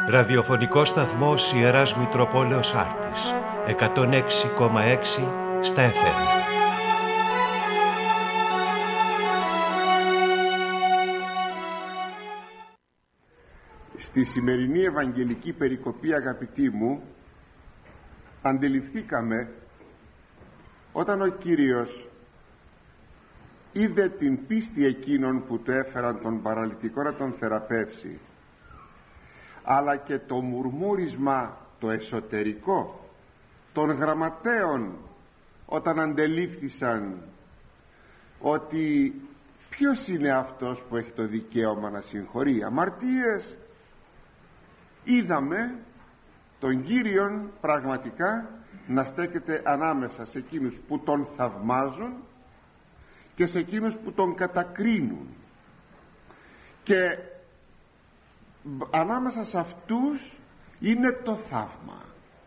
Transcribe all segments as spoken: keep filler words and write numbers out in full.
Ραδιοφωνικός σταθμός Ιεράς Μητροπόλεως Άρτης, εκατόν έξι κόμμα έξι στα εφ εμ. Στη σημερινή Ευαγγελική περικοπή, αγαπητοί μου, αντιληφθήκαμε όταν ο Κύριος είδε την πίστη εκείνων που του έφεραν τον παραλυτικό να τον θεραπεύσει, αλλά και το μουρμούρισμα το εσωτερικό των γραμματέων όταν αντελήφθησαν ότι ποιος είναι αυτός που έχει το δικαίωμα να συγχωρεί αμαρτίες, είδαμε τον Κύριον πραγματικά να στέκεται ανάμεσα σε εκείνους που τον θαυμάζουν και σε εκείνους που τον κατακρίνουν, και ανάμεσα σε αυτούς είναι το θαύμα,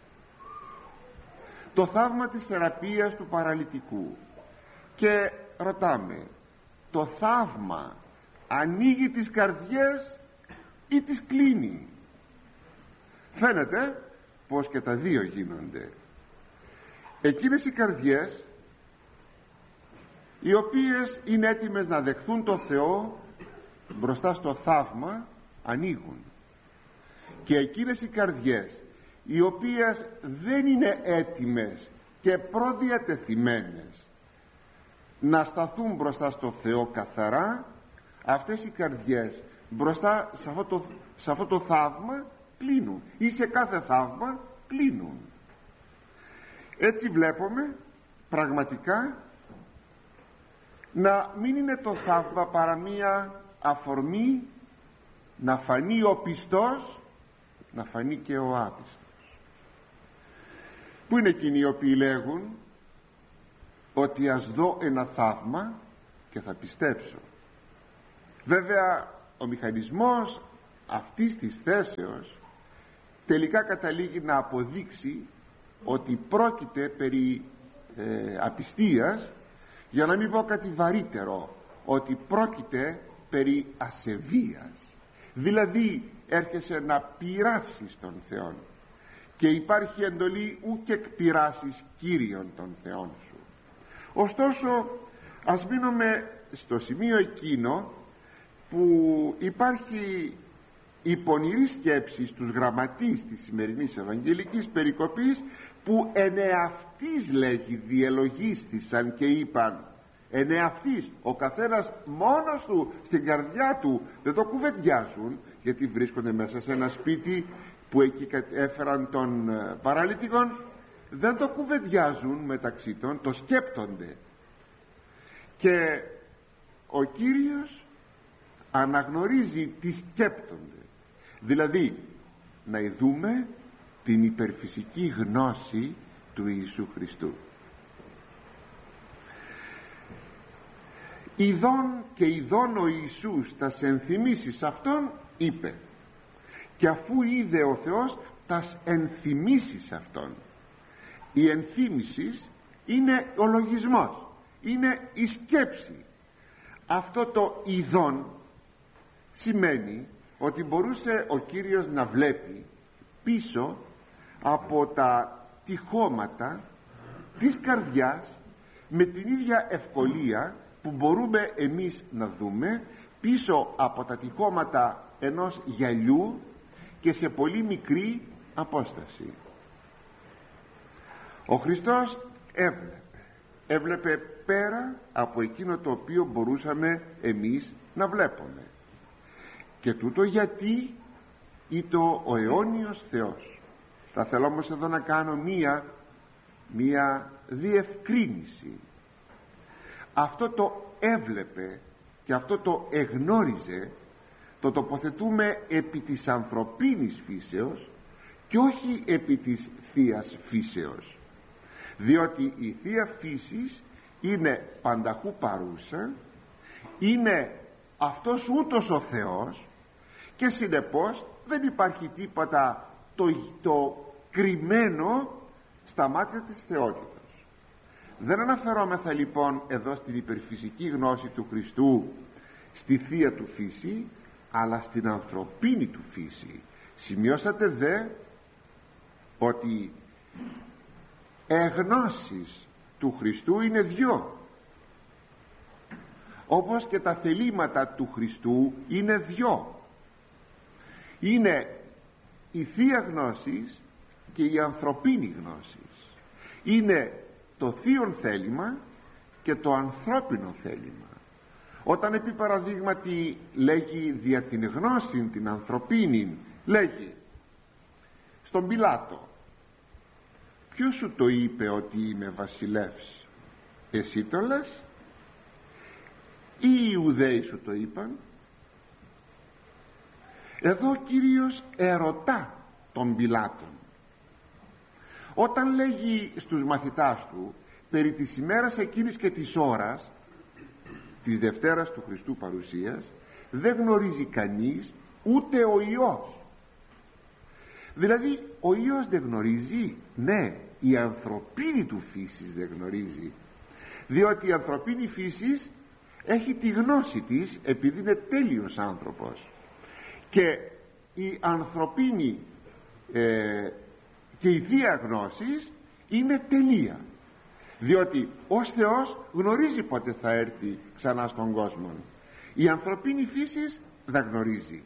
το θαύμα της θεραπείας του παραλυτικού. Και ρωτάμε, το θαύμα ανοίγει τις καρδιές ή τις κλείνει? Φαίνεται πως και τα δύο γίνονται. Εκείνες οι καρδιές οι οποίες είναι έτοιμες να δεχθούν το Θεό μπροστά στο θαύμα ανοίγουν, και εκείνες οι καρδιές οι οποίες δεν είναι έτοιμες και προδιατεθειμένες να σταθούν μπροστά στο Θεό καθαρά, αυτές οι καρδιές μπροστά σε αυτό το, σε αυτό το θαύμα κλείνουν, ή σε κάθε θαύμα κλείνουν. Έτσι βλέπουμε πραγματικά να μην είναι το θαύμα παρά μία αφορμή να φανεί ο πιστός, να φανεί και ο άπιστος. Πού είναι εκείνοι οι οποίοι λέγουν ότι ας δω ένα θαύμα και θα πιστέψω? Βέβαια ο μηχανισμός αυτής της θέσεως τελικά καταλήγει να αποδείξει ότι πρόκειται περί ε, απιστίας, για να μην πω κάτι βαρύτερο, ότι πρόκειται περί ασεβίας. Δηλαδή έρχεσαι να πειράσεις τον Θεό και υπάρχει εντολή ου και εκπειράσεις Κύριον των Θεών σου. Ωστόσο ας μείνουμε στο σημείο εκείνο που υπάρχει η πονηρή σκέψη στους γραμματείς της σημερινής Ευαγγελικής περικοπής, που εν εαυτής, λέγει, διελογίστησαν και είπαν, εν εαυτής, ο καθένας μόνος του στην καρδιά του, δεν το κουβεντιάζουν, γιατί βρίσκονται μέσα σε ένα σπίτι που εκεί έφεραν τον παραλυτικόν, δεν το κουβεντιάζουν μεταξύ των, το σκέπτονται. Και ο Κύριος αναγνωρίζει τι σκέπτονται, δηλαδή να ειδούμε την υπερφυσική γνώση του Ιησού Χριστού. Ιδών και ειδών ο Ιησούς τας ενθυμίσεις αυτών είπε, και αφού είδε ο Θεός τας ενθυμίσεις αυτών. Η ενθύμησης είναι ο λογισμός, είναι η σκέψη. Αυτό το ειδών σημαίνει ότι μπορούσε ο Κύριος να βλέπει πίσω από τα τυχώματα της καρδιάς με την ίδια ευκολία που μπορούμε εμείς να δούμε πίσω από τα τυχώματα ενός γυαλιού και σε πολύ μικρή απόσταση. Ο Χριστός έβλεπε έβλεπε πέρα από εκείνο το οποίο μπορούσαμε εμείς να βλέπουμε. Και τούτο γιατί ήτο ο αιώνιος Θεός. Θα θέλω όμως εδώ να κάνω μία μία διευκρίνηση. Αυτό το έβλεπε και αυτό το εγνώριζε το τοποθετούμε επί της ανθρωπίνης φύσεως και όχι επί της θείας φύσεως, διότι η θεία φύσης είναι πανταχού παρούσα, είναι αυτός ούτως ο Θεός, και συνεπώς δεν υπάρχει τίποτα το, το κρυμμένο στα μάτια της θεότητας. Δεν αναφερόμεθα λοιπόν εδώ στην υπερφυσική γνώση του Χριστού, στη θεία του φύση, αλλά στην ανθρωπίνη του φύση, Σημειώσατε δε ότι εγνώσεις του Χριστού είναι δυο, όπως και τα θελήματα του Χριστού είναι δυο. Είναι η Θεία Γνώσης και η ανθρωπίνη γνώσης. Είναι το θείον θέλημα και το ανθρώπινο θέλημα. Όταν επί παραδείγματι λέγει δια την γνώση την ανθρωπίνη, λέγει στον Πιλάτο, ποιος σου το είπε ότι είμαι βασιλεύς? Εσύ το λες ή οι Ιουδαίοι σου το είπαν? Εδώ ο Κύριος ερωτά τον Πιλάτον. Όταν λέγει στους μαθητάς του περί της ημέρας εκείνης και της ώρας της Δευτέρας του Χριστού παρουσίας, δεν γνωρίζει κανείς, ούτε ο Υιός. Δηλαδή ο Υιός δεν γνωρίζει, ναι, η ανθρωπίνη του φύσης δεν γνωρίζει, διότι η ανθρωπίνη φύσης έχει τη γνώση της επειδή είναι τέλειος άνθρωπος, και η ανθρωπίνη ε, και η Θεία Γνώσης είναι τελεία, διότι ως Θεός γνωρίζει πότε θα έρθει ξανά στον κόσμο. Η ανθρωπίνη φύσης δεν γνωρίζει.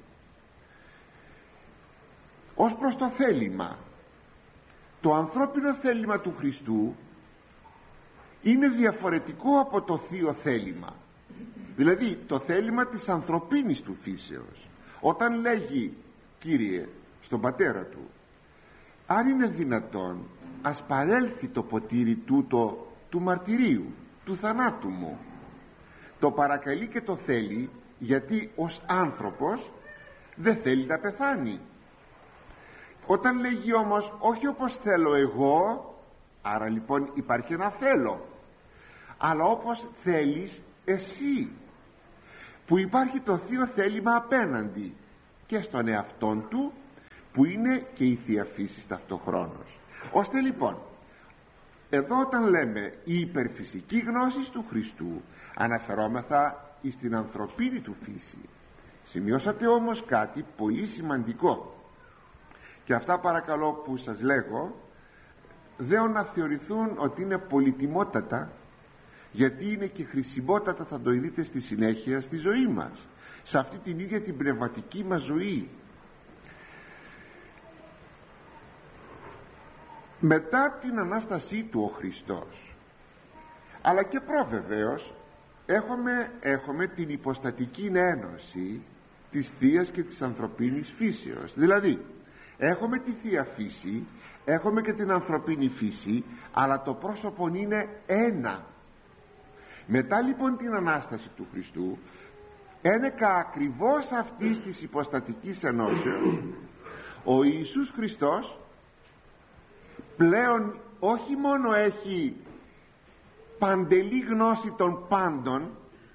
Ως προς το θέλημα, το ανθρώπινο θέλημα του Χριστού είναι διαφορετικό από το θείο θέλημα, δηλαδή το θέλημα της ανθρωπίνης του φύσεως. Όταν λέγει, Κύριε, στον πατέρα του, αν είναι δυνατόν ας παρέλθει το ποτήρι τούτο του μαρτυρίου, του θανάτου μου, το παρακαλεί και το θέλει, γιατί ως άνθρωπος δεν θέλει να πεθάνει. Όταν λέγει όμως όχι όπως θέλω εγώ, άρα λοιπόν υπάρχει ένα θέλω, αλλά όπως θέλεις εσύ, που υπάρχει το θείο θέλημα απέναντι και στον εαυτόν του, που είναι και η Θεία Φύση ταυτοχρόνως. Ώστε λοιπόν εδώ όταν λέμε η υπερφυσική γνώση του Χριστού, αναφερόμεθα στην ανθρωπίνη του φύση. Σημειώσατε όμως κάτι πολύ σημαντικό, και αυτά παρακαλώ που σας λέγω δεν να θεωρηθούν ότι είναι πολυτιμότατα, γιατί είναι και χρησιμότατα, θα το δείτε στη συνέχεια στη ζωή μας, σε αυτή την ίδια την πνευματική μας ζωή. Μετά την Ανάστασή του ο Χριστός, αλλά και προβεβαίως, έχουμε, έχουμε την υποστατική ένωση της Θείας και της ανθρωπίνης φύσεως. Δηλαδή έχουμε τη Θεία Φύση, έχουμε και την ανθρωπίνη φύση, αλλά το πρόσωπο είναι ένα. Μετά λοιπόν την Ανάσταση του Χριστού, ένεκα ακριβώς αυτής της υποστατικής ενώσεως, ο Ιησούς Χριστός πλέον όχι μόνο έχει παντελή γνώση των πάντων,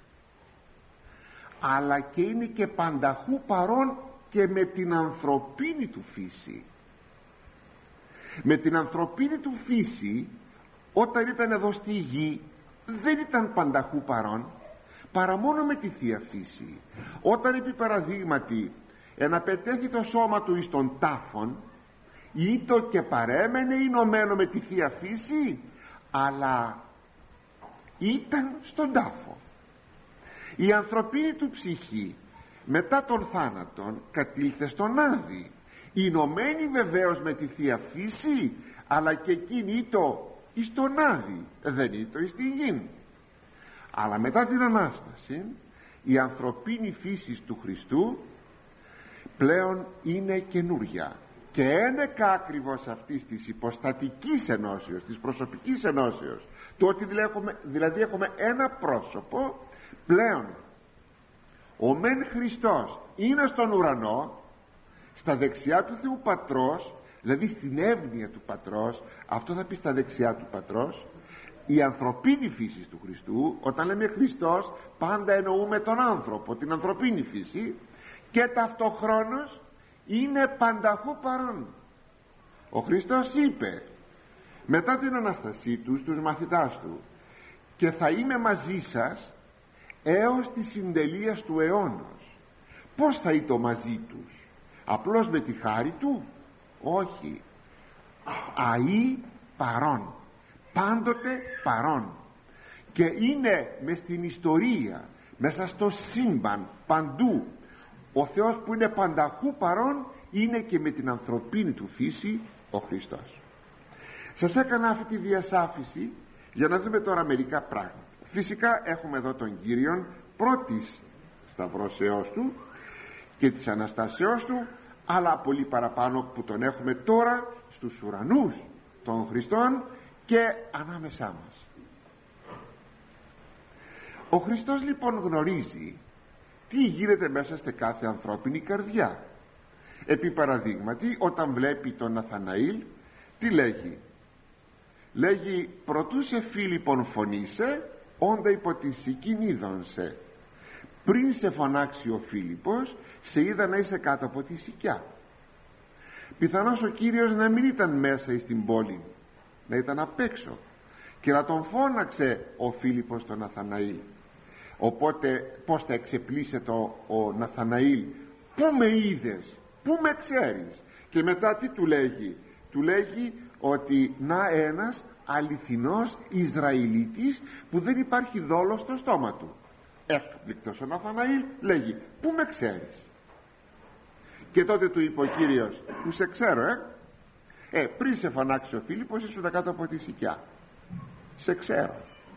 αλλά και είναι και πανταχού παρών και με την ανθρωπίνη του φύση. Με την ανθρωπίνη του φύση, όταν ήταν εδώ στη γη, δεν ήταν πανταχού παρών, παρά μόνο με τη Θεία Φύση. Όταν επί παραδείγματι εναπετέθη το σώμα του εις των τάφων, ήτο και παρέμενε ενωμένο με τη Θεία Φύση, αλλά ήταν στον τάφο. Η ανθρωπίνη του ψυχή μετά τον θάνατον κατήλθε στον Άδη, ενωμένη βεβαίως με τη Θεία Φύση, αλλά και εκείνη ήτο εις τον Άδη, δεν ήτο εις την γη. Αλλά μετά την Ανάσταση η ανθρωπίνη φύση του Χριστού πλέον είναι καινούρια, και ένεκα ακριβώς αυτής της υποστατικής ενώσεως, της προσωπικής ενώσεως, το ότι δηλαδή έχουμε, δηλαδή έχουμε ένα πρόσωπο, πλέον ο μεν Χριστός είναι στον ουρανό, στα δεξιά του Θεού Πατρός, δηλαδή στην εύνοια του Πατρός, αυτό θα πει στα δεξιά του Πατρός. Η ανθρωπίνη φύση του Χριστού, όταν λέμε Χριστός πάντα εννοούμε τον άνθρωπο, την ανθρωπίνη φύση, και ταυτοχρόνως είναι πανταχού παρόν. Ο Χριστός είπε μετά την Ανάστασή του στους μαθητάς του, και θα είμαι μαζί σας έως τη συντελείας του αιώνος. Πώς θα ήταν μαζί τους? απλώς με τη χάρη του? Όχι, αεί παρών, πάντοτε παρών, και είναι μες στην ιστορία, μέσα στο σύμπαν, παντού. Ο Θεός που είναι πανταχού παρών είναι και με την ανθρωπίνη του φύση ο Χριστός. Σας έκανα αυτή τη διασάφηση για να δούμε τώρα μερικά πράγματα. Φυσικά έχουμε εδώ τον Κύριον πρώτης σταυρώσεώς του και της Αναστάσεώς του, αλλά πολύ παραπάνω που τον έχουμε τώρα στους ουρανούς των Χριστών και ανάμεσά μας. Ο Χριστός λοιπόν γνωρίζει τι γίνεται μέσα σε κάθε ανθρώπινη καρδιά. Επί παραδείγματι, όταν βλέπει τον Ναθαναήλ, τι λέγει? Λέγει, προτού σε Φίλιππον φωνήσε, όντα υπό τη σικήν είδον σε. Πριν σε φωνάξει ο Φίλιππος, σε είδα να είσαι κάτω από τη σικιά. Πιθανώς ο Κύριος να μην ήταν μέσα στην πόλη, να ήταν απ' έξω, και να τον φώναξε ο Φίλιππος τον Ναθαναήλ. Οπότε πως θα εξεπλήσε το ο Ναθαναήλ? Πού με είδες, πού με ξέρεις? Και μετά τι του λέγει? Του λέγει ότι να ένας αληθινός Ισραηλίτης που δεν υπάρχει δόλος στο στόμα του. Έκπληκτος ο Ναθαναήλ λέγει, πού με ξέρεις? Και τότε του είπε ο Κύριος, που σε ξέρω ε ε πριν σε φωνάξει ο Φίλιππος ήσουν κάτω από τη σικιά, σε ξέρω.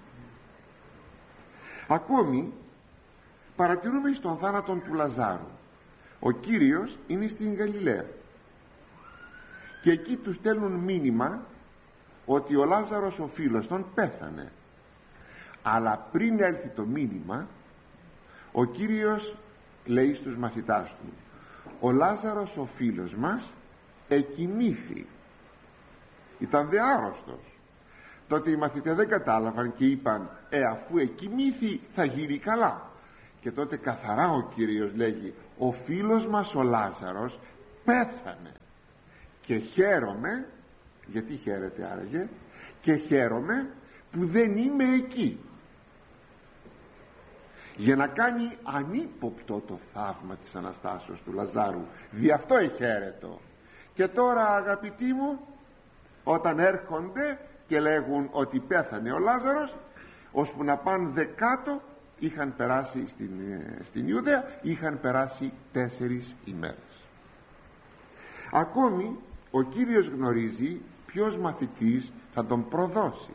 Ακόμη παρατηρούμε στον θάνατον του Λαζάρου. Ο Κύριος είναι στην Γαλιλαία και εκεί του στέλνουν μήνυμα ότι ο Λάζαρος ο φίλος τον πέθανε. Αλλά πριν έλθει το μήνυμα, ο Κύριος λέει στους μαθητάς του, ο Λάζαρος ο φίλος μας εκοιμήθη, ήταν δε άρρωστος. Τότε οι μαθητές δεν κατάλαβαν και είπαν, ε αφού εκοιμήθη θα γίνει καλά. Και τότε καθαρά ο Κύριος λέγει, ο φίλος μας ο Λάζαρος πέθανε και χαίρομαι. Γιατί χαίρεται άραγε? Και χαίρομαι που δεν είμαι εκεί, για να κάνει ανύποπτο το θαύμα της Αναστάσεως του Λαζάρου. Δι' αυτό εχαίρετο. Και τώρα αγαπητοί μου, όταν έρχονται και λέγουν ότι πέθανε ο Λάζαρος, ώσπου να πάνε δεκάτο, είχαν περάσει στην, στην Ιουδαία, είχαν περάσει τέσσερις ημέρες. Ακόμη ο Κύριος γνωρίζει ποιος μαθητής θα τον προδώσει.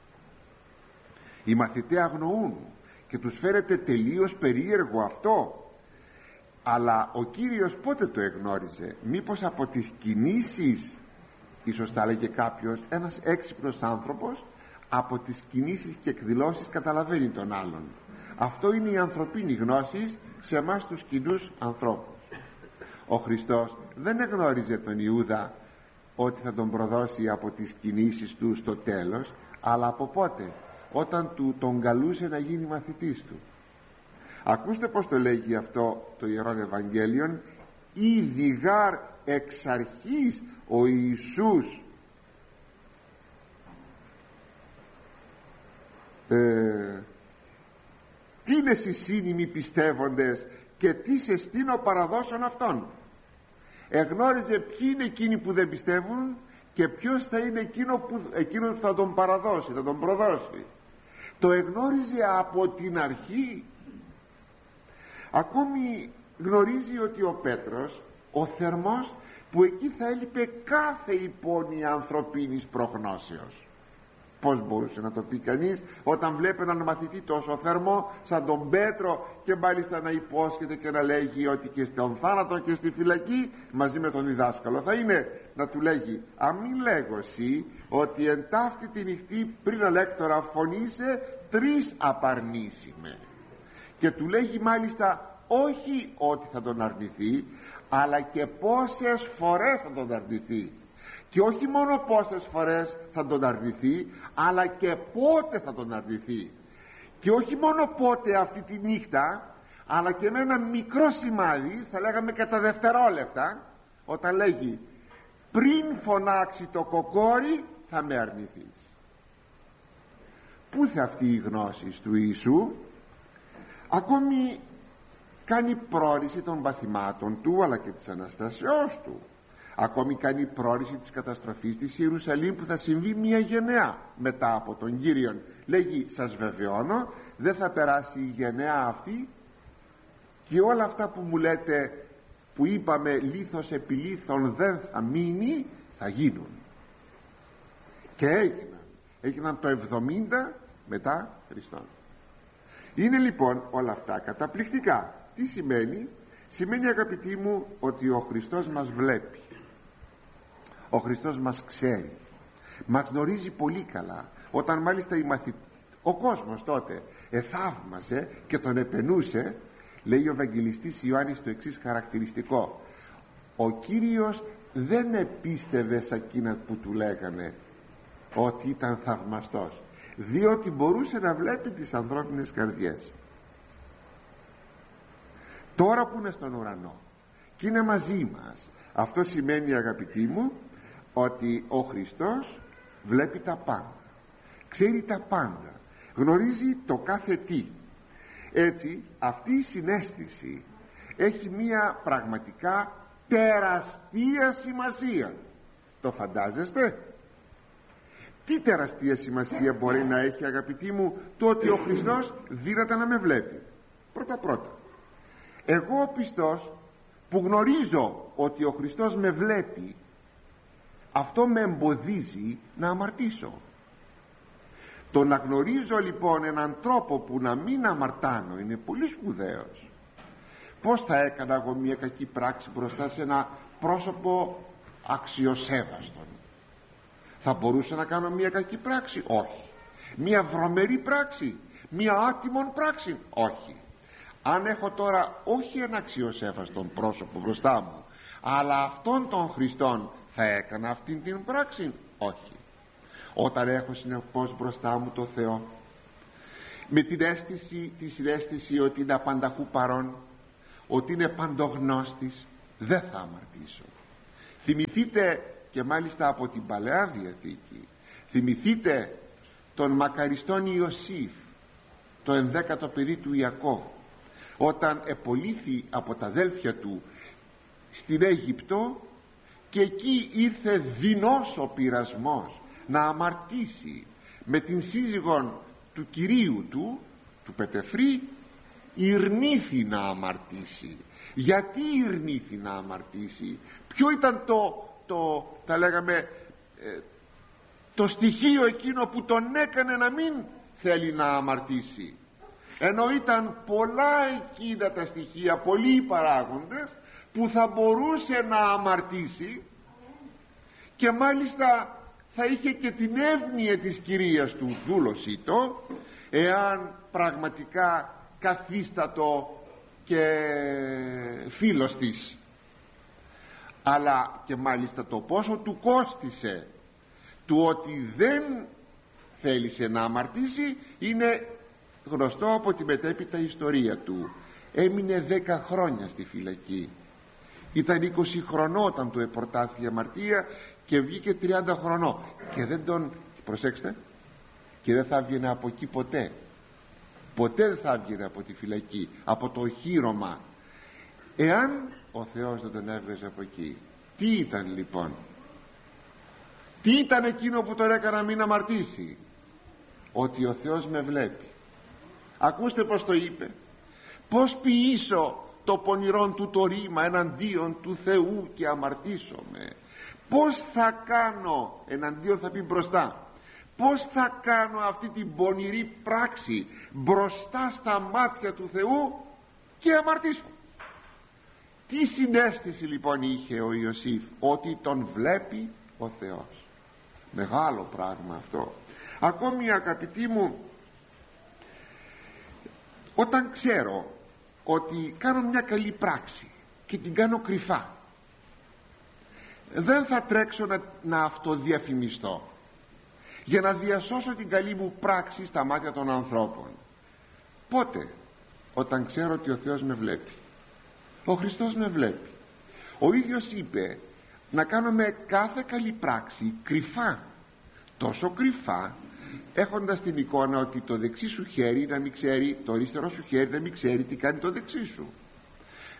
Οι μαθητές αγνοούν και τους φέρεται τελείως περίεργο αυτό, αλλά ο Κύριος πότε το εγνώριζε? Μήπως από τις κινήσεις, ίσως θα έλεγε κάποιος, ένας έξυπνος άνθρωπος από τις κινήσεις και εκδηλώσεις καταλαβαίνει τον άλλον. Αυτό είναι η ανθρωπίνη γνώση σε εμάς τους κοινούς ανθρώπους. Ο Χριστός δεν εγνώριζε τον Ιούδα ότι θα τον προδώσει από τις κινήσεις του στο τέλος, αλλά από πότε? Όταν του τον καλούσε να γίνει μαθητής του. Ακούστε πως το λέγει αυτό το Ιερόν Ευαγγέλιον, ήδη γάρ εξ αρχής ο Ιησούς ε, τι είναι σύνημοι πιστεύοντες και τι σε στήνω παραδόσεων αυτών. Εγνώριζε ποιοι είναι εκείνοι που δεν πιστεύουν και ποιος θα είναι εκείνο που, εκείνο που θα τον παραδώσει, θα τον προδώσει. Το εγνώριζε από την αρχή. Ακόμη γνωρίζει ότι ο Πέτρος, ο θερμός, που εκεί θα έλειπε κάθε υπόνοια ανθρωπίνης προγνώσεως. Πώς μπορούσε να το πει κανείς όταν βλέπει έναν μαθητή τόσο θερμό σαν τον Πέτρο, και μάλιστα να υπόσχεται και να λέγει ότι και στον θάνατο και στη φυλακή μαζί με τον διδάσκαλο θα είναι, να του λέγει, α μην λέγω εσύ ότι εν ταύτη τη νυχτή πριν αλέκτορα φωνήσε τρεις απαρνήσιμε. Και του λέγει μάλιστα όχι ότι θα τον αρνηθεί, αλλά και πόσες φορές θα τον αρνηθεί. Και όχι μόνο πόσες φορές θα τον αρνηθεί, αλλά και πότε θα τον αρνηθεί. Και όχι μόνο πότε αυτή τη νύχτα, αλλά και με ένα μικρό σημάδι, θα λέγαμε κατά δευτερόλεπτα, όταν λέγει πριν φωνάξει το κοκόρι θα με αρνηθείς. Πού θα αυτή η γνώση του Ιησού? Ακόμη κάνει πρόρηση των παθημάτων του αλλά και της Αναστάσεώς του. Ακόμη κάνει πρόρηση της καταστροφής της Ιερουσαλήμ που θα συμβεί μια γενεά μετά από τον Κύριον. Λέγει, σας βεβαιώνω, δεν θα περάσει η γενεά αυτή και όλα αυτά που μου λέτε, που είπαμε λίθος επί λίθων δεν θα μείνει, θα γίνουν. Και έγιναν έγιναν το εβδομήντα μετά Χριστόν. Είναι λοιπόν όλα αυτά καταπληκτικά. Τι σημαίνει? Σημαίνει, αγαπητοί μου, ότι ο Χριστός μας βλέπει, ο Χριστός μας ξέρει, μας γνωρίζει πολύ καλά. Όταν μάλιστα οι μαθη... ο κόσμος τότε εθαύμαζε και τον επενούσε, λέει ο Ευαγγελιστής Ιωάννης το εξής χαρακτηριστικό: ο Κύριος δεν επίστευε σε εκείνα που του λέγανε ότι ήταν θαυμαστός, διότι μπορούσε να βλέπει τις ανθρώπινες καρδιές. Τώρα που είναι στον ουρανό και είναι μαζί μας, αυτό σημαίνει, αγαπητοί μου, ότι ο Χριστός βλέπει τα πάντα, ξέρει τα πάντα, γνωρίζει το κάθε τι. Έτσι αυτή η συναίσθηση έχει μία πραγματικά τεραστία σημασία. Το φαντάζεστε? Τι τεραστία σημασία μπορεί να έχει, αγαπητοί μου, το ότι ο Χριστός δύναται να με βλέπει? Πρώτα πρώτα, εγώ ο πιστός που γνωρίζω ότι ο Χριστός με βλέπει, αυτό με εμποδίζει να αμαρτήσω. Το να γνωρίζω λοιπόν έναν τρόπο που να μην αμαρτάνω είναι πολύ σπουδαίος. Πώς θα έκανα εγώ μια κακή πράξη μπροστά σε ένα πρόσωπο αξιοσέβαστον? Θα μπορούσα να κάνω μια κακή πράξη? Όχι. Μια βρωμερή πράξη? Μια άτιμον πράξη? Όχι. Αν έχω τώρα όχι ένα αξιοσέβαστον πρόσωπο μπροστά μου, αλλά αυτόν τον Χριστόν, θα έκανα αυτήν την πράξη? Όχι. Όταν έχω συνεχώς μπροστά μου το Θεό, με την αίσθηση, τη συναίσθηση ότι είναι απανταχού παρόν, ότι είναι παντογνώστης, δεν θα αμαρτήσω. Θυμηθείτε, και μάλιστα από την Παλαιά Διαθήκη, θυμηθείτε τον μακαριστόν Ιωσήφ, το ενδέκατο παιδί του Ιακώβ, όταν επολύθη από τα αδέλφια του στην Αίγυπτο, και εκεί ήρθε δεινός ο πειρασμός να αμαρτήσει με την σύζυγον του κυρίου του, του Πετεφρή. Ηρνήθη να αμαρτήσει. Γιατί ηρνήθη να αμαρτήσει? Ποιο ήταν το, το τα λέγαμε ε, το στοιχείο εκείνο που τον έκανε να μην θέλει να αμαρτήσει? Ενώ ήταν πολλά εκείνα τα στοιχεία, πολλοί οι παράγοντες που θα μπορούσε να αμαρτήσει, και μάλιστα θα είχε και την εύνοια της κυρίας του, δούλωσή το, εάν πραγματικά καθίστατο και φίλος της. Αλλά και μάλιστα το πόσο του κόστισε του ότι δεν θέλησε να αμαρτήσει είναι γνωστό από τη μετέπειτα ιστορία του. Έμεινε δέκα χρόνια στη φυλακή. Ήταν είκοσι χρονών όταν του επορτάθη η αμαρτία και βγήκε τριάντα χρονών και δεν τον, προσέξτε, και δεν θα έβγαινε από εκεί ποτέ. Ποτέ δεν θα έβγαινε από τη φυλακή, από το οχύρωμα, εάν ο Θεός δεν τον έβγαζε από εκεί. Τι ήταν λοιπόν? Τι ήταν εκείνο που τον έκανε να μην αμαρτήσει? Ότι ο Θεός με βλέπει. Ακούστε πως το είπε: πως ποιήσω το πονηρόν του το ρήμα εναντίον του Θεού και αμαρτήσομαι? Πως θα κάνω, εναντίον θα πει μπροστά, πως θα κάνω αυτή την πονηρή πράξη μπροστά στα μάτια του Θεού και αμαρτήσω? Τι συναίσθηση λοιπόν είχε ο Ιωσήφ? Ότι τον βλέπει ο Θεός. Μεγάλο πράγμα αυτό. Ακόμη, αγαπητοί μου, όταν ξέρω ότι κάνω μια καλή πράξη και την κάνω κρυφά, δεν θα τρέξω να, να αυτοδιαφημιστώ για να διασώσω την καλή μου πράξη στα μάτια των ανθρώπων. Πότε? Όταν ξέρω ότι ο Θεός με βλέπει. Ο Χριστός με βλέπει. Ο ίδιος είπε να κάνουμε κάθε καλή πράξη κρυφά, τόσο κρυφά, έχοντας την εικόνα ότι το δεξί σου χέρι να μην ξέρει, το αριστερό σου χέρι να μην ξέρει τι κάνει το δεξί σου.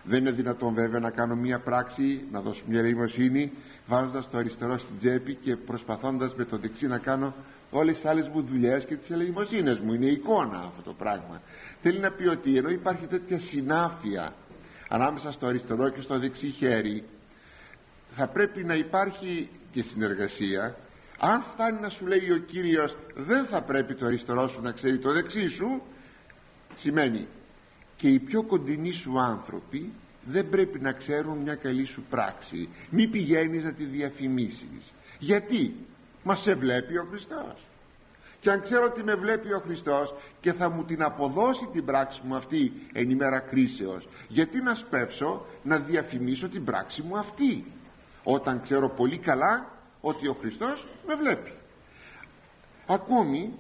Δεν είναι δυνατόν βέβαια να κάνω μία πράξη, να δώσω μια ελεημοσύνη βάζοντας το αριστερό στην τσέπη και προσπαθώντας με το δεξί να κάνω όλες τις άλλες μου δουλειές και τις ελεημοσύνες μου. Είναι εικόνα αυτό το πράγμα. Θέλει να πει ότι ενώ υπάρχει τέτοια συνάφεια ανάμεσα στο αριστερό και στο δεξί χέρι, θα πρέπει να υπάρχει και συνεργασία. Αν φτάνει να σου λέει ο Κύριος δεν θα πρέπει το αριστερό σου να ξέρει το δεξί σου, σημαίνει και οι πιο κοντινοί σου άνθρωποι δεν πρέπει να ξέρουν μια καλή σου πράξη. Μη πηγαίνεις να τη διαφημίσεις. Γιατί? Μα σε βλέπει ο Χριστός. Και αν ξέρω ότι με βλέπει ο Χριστός και θα μου την αποδώσει την πράξη μου αυτή εν ημέρα κρίσεως, γιατί να σπεύσω να διαφημίσω την πράξη μου αυτή, όταν ξέρω πολύ καλά ότι ο Χριστός με βλέπει. Ακόμη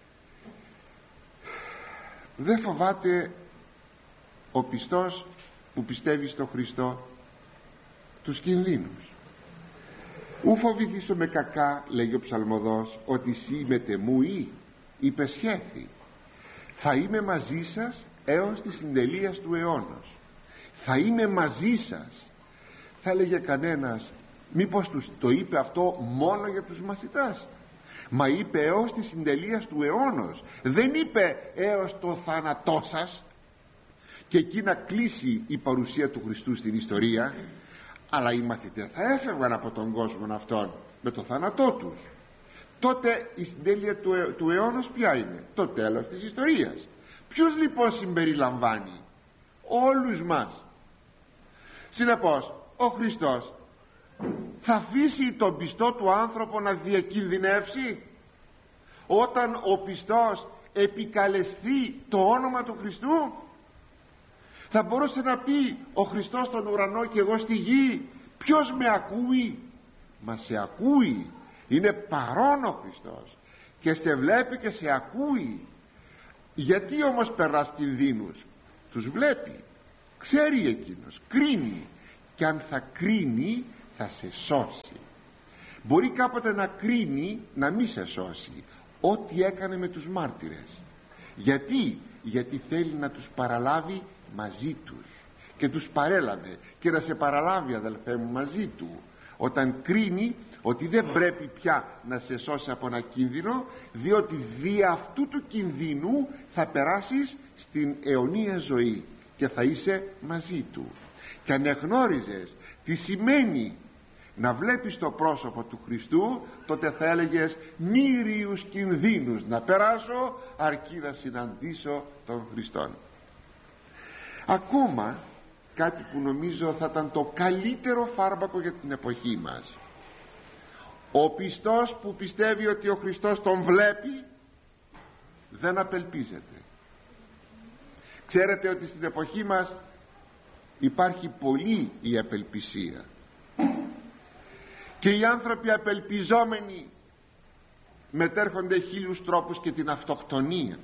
δεν φοβάται ο πιστός που πιστεύει στο Χριστό τους κινδύνους. Ου φοβηθήσω με κακά, λέγει ο ψαλμοδός, ότι σύ μετεμού ή υπεσχέθη. Θα είμαι μαζί σας έως τη συντελείας του αιώνος. Θα είμαι μαζί σας. Θα έλεγε κανένας, μήπως τους το είπε αυτό μόνο για τους μαθητάς? Μα είπε έως τη συντελείας του αιώνος. Δεν είπε έως το θάνατό σας και εκεί να κλείσει η παρουσία του Χριστού στην ιστορία. Αλλά οι μαθητές θα έφευγαν από τον κόσμο αυτόν με το θάνατό τους. Τότε η συντέλεια του, ε, του αιώνος ποια είναι? Το τέλος της ιστορίας. Ποιος λοιπόν συμπεριλαμβάνει? Όλους μας. Συνεπώς ο Χριστός θα αφήσει τον πιστό του άνθρωπο να διακινδυνεύσει όταν ο πιστός επικαλεστεί το όνομα του Χριστού? Θα μπορούσε να πει ο Χριστός στον ουρανό και εγώ στη γη, ποιος με ακούει? Μα σε ακούει. Είναι παρόν ο Χριστός και σε βλέπει και σε ακούει. Γιατί όμως περνάς κινδύνους? Τους βλέπει, ξέρει εκείνος, κρίνει, και αν θα κρίνει θα σε σώσει. Μπορεί κάποτε να κρίνει να μη σε σώσει, ό,τι έκανε με τους μάρτυρες. Γιατί? Γιατί θέλει να τους παραλάβει μαζί τους, και τους παρέλαβε, και να σε παραλάβει, αδελφέ μου, μαζί του, όταν κρίνει ότι δεν πρέπει πια να σε σώσει από ένα κίνδυνο, διότι δι' αυτού του κινδύνου θα περάσεις στην αιωνία ζωή και θα είσαι μαζί του. Και αν εγνώριζες τι σημαίνει να βλέπεις το πρόσωπο του Χριστού, τότε θα έλεγες μύριους κινδύνους να περάσω αρκεί να συναντήσω τον Χριστόν. Ακόμα κάτι που νομίζω θα ήταν το καλύτερο φάρμακο για την εποχή μας: ο πιστός που πιστεύει ότι ο Χριστός τον βλέπει δεν απελπίζεται. Ξέρετε ότι στην εποχή μας υπάρχει πολύ η απελπισία, και οι άνθρωποι απελπιζόμενοι μετέρχονται χίλιους τρόπους και την αυτοκτονία.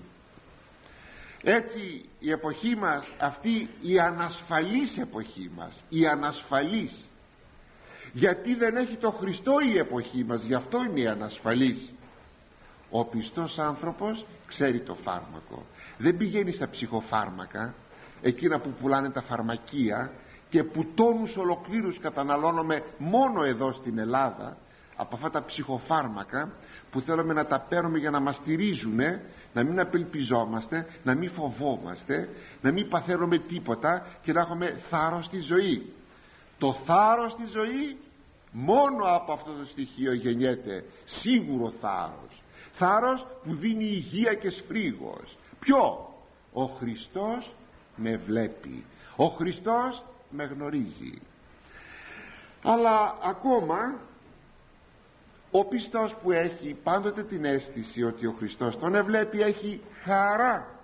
Έτσι η εποχή μας, αυτή η ανασφαλής εποχή μας, η ανασφαλής, γιατί δεν έχει το Χριστό η εποχή μας, γι' αυτό είναι η ανασφαλής. Ο πιστός άνθρωπος ξέρει το φάρμακο, δεν πηγαίνει στα ψυχοφάρμακα, εκείνα που πουλάνε τα φαρμακεία και που τόνους ολοκλήρους καταναλώνουμε μόνο εδώ στην Ελλάδα, από αυτά τα ψυχοφάρμακα που θέλουμε να τα παίρνουμε για να μας στηρίζουνε, να μην απελπιζόμαστε, να μην φοβόμαστε, να μην παθαίνουμε τίποτα και να έχουμε θάρρος στη ζωή. Το θάρρος στη ζωή μόνο από αυτό το στοιχείο γεννιέται, σίγουρο θάρρος, θάρρος που δίνει υγεία και σφρίγος. Ποιο? Ο Χριστός με βλέπει, ο Χριστός με γνωρίζει. Αλλά ακόμα ο πιστός που έχει πάντοτε την αίσθηση ότι ο Χριστός τον ευλέπει, έχει χαρά.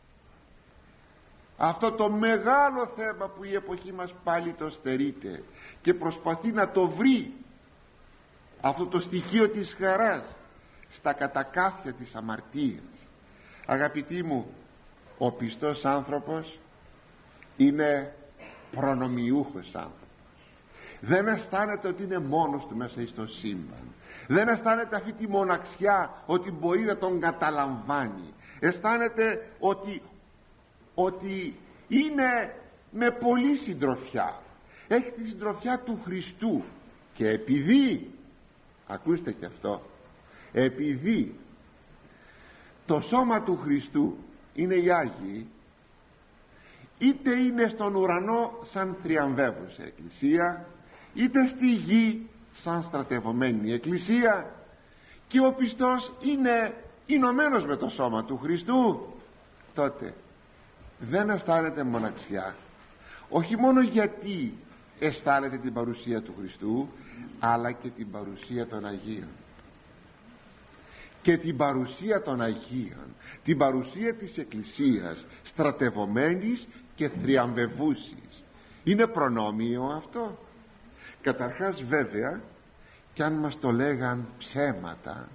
Αυτό το μεγάλο θέμα που η εποχή μας πάλι το στερείται και προσπαθεί να το βρει, αυτό το στοιχείο της χαράς, στα κατακάθια της αμαρτίας. Αγαπητοί μου, ο πιστός άνθρωπος είναι προνομιούχος άνθρωπος. Δεν αισθάνεται ότι είναι μόνος του μέσα στο σύμπαν, δεν αισθάνεται αυτή τη μοναξιά ότι μπορεί να τον καταλαμβάνει. Αισθάνεται ότι, ότι είναι με πολλή συντροφιά, έχει τη συντροφιά του Χριστού. Και επειδή, ακούστε και αυτό, επειδή το σώμα του Χριστού είναι οι Άγιοι, είτε είναι στον ουρανό σαν θριαμβεύουσα εκκλησία, είτε στη γη σαν στρατευωμένη εκκλησία, και ο πιστός είναι ενωμένος με το σώμα του Χριστού, τότε δεν αισθάνεται μοναξιά, όχι μόνο γιατί αισθάνεται την παρουσία του Χριστού, αλλά και την παρουσία των Αγίων. Και την παρουσία των Αγίων, την παρουσία της Εκκλησίας στρατευωμένης και θριαμβευούσης. Είναι προνόμιο αυτό? Καταρχάς βέβαια, κι αν μας το λέγαν ψέματα,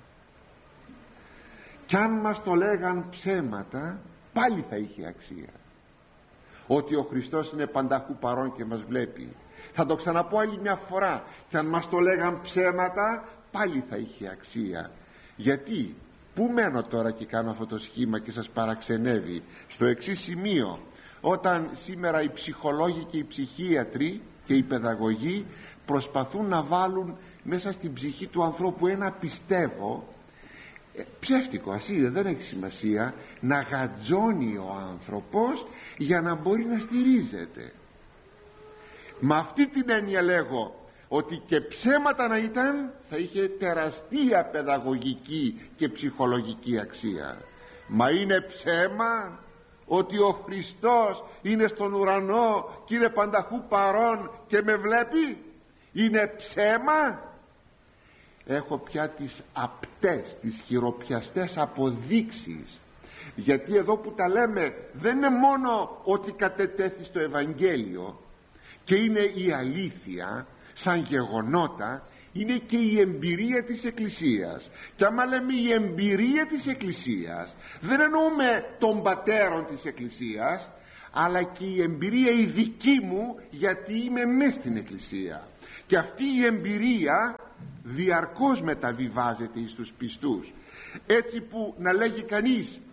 κι αν μας το λέγαν ψέματα, πάλι θα είχε αξία. Ότι ο Χριστός είναι πανταχού παρόν και μας βλέπει. Θα το ξαναπώ άλλη μια φορά, κι αν μας το λέγαν ψέματα, πάλι θα είχε αξία. Γιατί, πού μένω τώρα και κάνω αυτό το σχήμα και σας παραξενεύει? Στο εξής σημείο: όταν σήμερα οι ψυχολόγοι και οι ψυχίατροι και οι παιδαγωγοί προσπαθούν να βάλουν μέσα στην ψυχή του ανθρώπου ένα πιστεύω, ε, ψεύτικο, ας είναι, δεν έχει σημασία, να γατζώνει ο άνθρωπος για να μπορεί να στηρίζεται. Με αυτή την έννοια λέγω ότι και ψέματα να ήταν, θα είχε τεραστία παιδαγωγική και ψυχολογική αξία. Μα είναι ψέμα ότι ο Χριστός είναι στον ουρανό και είναι πανταχού παρόν και με βλέπει? Είναι ψέμα? Έχω πια τις απτές, τις χειροπιαστές αποδείξεις. Γιατί εδώ που τα λέμε δεν είναι μόνο ότι κατετέθη στο Ευαγγέλιο και είναι η αλήθεια σαν γεγονότα, είναι και η εμπειρία της Εκκλησίας. Και άμα λέμε η εμπειρία της Εκκλησίας, δεν εννοούμε των πατέρων της Εκκλησίας, αλλά και η εμπειρία η δική μου, γιατί είμαι μες στην Εκκλησία. Και αυτή η εμπειρία διαρκώς μεταβιβάζεται εις τους πιστούς, έτσι που να λέγει κανείς